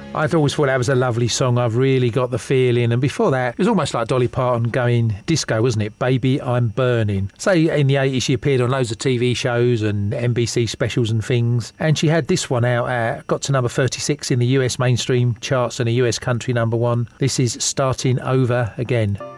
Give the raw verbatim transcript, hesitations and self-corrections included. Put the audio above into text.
I've always thought that was a lovely song. I've really got the feeling. And before that, it was almost like Dolly Parton going disco, wasn't it? Baby, I'm Burning. So in the eighties, she appeared on loads of T V shows and N B C specials and things. And she had this one out, uh, got to number thirty-six in the U S mainstream charts and a U S country number one. This is Starting Over Again.